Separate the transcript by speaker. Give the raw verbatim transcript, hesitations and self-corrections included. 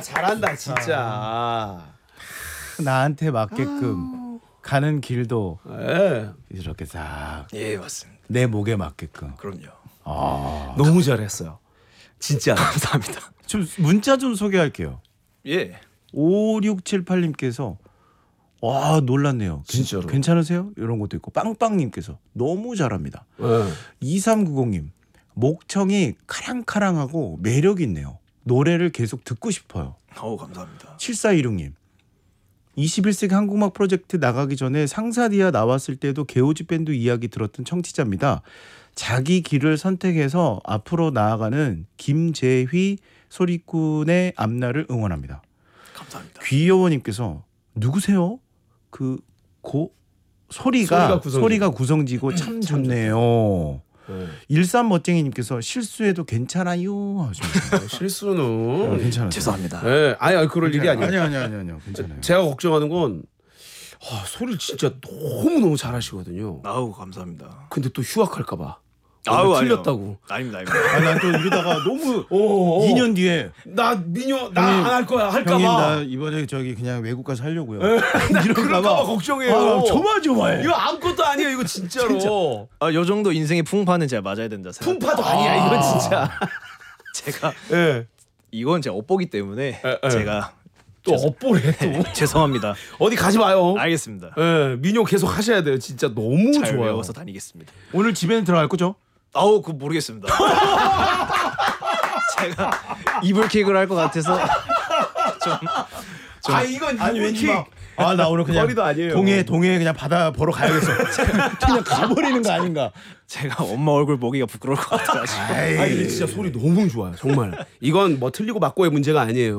Speaker 1: 잘한다 진짜.
Speaker 2: 나한테 맞게끔 가는 길도
Speaker 1: 예.
Speaker 2: 이렇게 싹
Speaker 3: 예, 맞습니다.
Speaker 2: 내 목에 맞게끔.
Speaker 3: 그럼요.
Speaker 2: 아,
Speaker 1: 너무 잘했어요. 진짜.
Speaker 3: 감사합니다.
Speaker 2: 좀 문자 좀 소개할게요.
Speaker 3: 예.
Speaker 2: 오육칠팔님께서 와 놀랐네요.
Speaker 1: 진짜로.
Speaker 2: 괜찮으세요? 이런 것도 있고 빵빵님께서 너무 잘합니다.
Speaker 1: 예.
Speaker 2: 이삼구공님 목청이 카랑카랑하고 매력 있네요. 노래를 계속 듣고 싶어요.
Speaker 3: 어우, 감사합니다.
Speaker 2: 칠사이육님 이십일 세기 한국음악 프로젝트 나가기 전에 상사디아 나왔을 때도 게오지 밴드 이야기 들었던 청취자입니다. 자기 길을 선택해서 앞으로 나아가는 김재휘 소리꾼의 앞날을 응원합니다.
Speaker 3: 감사합니다.
Speaker 2: 귀여워님께서 누구세요? 그 고 소리가
Speaker 1: 소리가 구성지.
Speaker 2: 소리가 구성지고 참 좋네요.
Speaker 1: 예.
Speaker 2: 일산 멋쟁이님께서 실수해도 괜찮아요 하십니다.
Speaker 1: 실수는
Speaker 2: 어, 괜찮아요.
Speaker 3: 죄송합니다.
Speaker 1: 예. 아니, 아니 그럴 일이 아니에요.
Speaker 2: 아니요, 아니요, 아니요, 아니요. 괜찮아요.
Speaker 1: 제가 걱정하는 건 아, 소리를 진짜 너무 너무 잘하시거든요.
Speaker 3: 아우, 감사합니다.
Speaker 1: 근데 또 휴학할까 봐.
Speaker 3: 아우, 아니요.
Speaker 1: 틀렸다고.
Speaker 3: 아닙니다, 아닙니다.
Speaker 2: 아, 난 또 이러다가 너무
Speaker 1: 어, 어.
Speaker 2: 이 년 뒤에
Speaker 1: 나 민요 나
Speaker 2: 형님,
Speaker 1: 안 할 거야 할까
Speaker 2: 형님
Speaker 1: 봐.
Speaker 2: 나 이번에 저기 그냥 외국 가서 하려고요.
Speaker 1: 그럴까 봐 걱정해요.
Speaker 2: 아, 조마조마해.
Speaker 1: 이거 아무것도 아니에요. 이거 진짜로.
Speaker 3: 아, 요 정도 인생의 풍파는 제가 맞아야 된다 생각.
Speaker 1: 풍파도 아니야. 이건 진짜.
Speaker 3: 제가
Speaker 1: 예.
Speaker 3: 이건 제 업보기 때문에
Speaker 1: 에, 에.
Speaker 3: 제가
Speaker 1: 또 업보래 또.
Speaker 3: 죄송합니다.
Speaker 1: 어디 가지 마요.
Speaker 3: 알겠습니다.
Speaker 1: 예, 민요 계속 하셔야 돼요. 진짜 너무
Speaker 3: 잘
Speaker 1: 좋아요.
Speaker 3: 외워서 다니겠습니다.
Speaker 2: 오늘 집에는 들어갈 거죠?
Speaker 3: 아우, 그거 모르겠습니다. 제가 이불킥을 할 것 같아서 좀, 좀
Speaker 1: 아 이건
Speaker 2: 아니 왠지
Speaker 1: 킥.
Speaker 2: 막 아 나 오늘 그냥
Speaker 1: 거리도 아니에요.
Speaker 2: 동해 동해 그냥 바다 보러 가야겠어. 그냥 가버리는 거 아닌가?
Speaker 3: 제가 엄마 얼굴 보기가 부끄러울 것 같아가지고.
Speaker 1: 아 이게 진짜 소리 너무 좋아요. 정말. 이건 뭐 틀리고 맞고의 문제가 아니에요.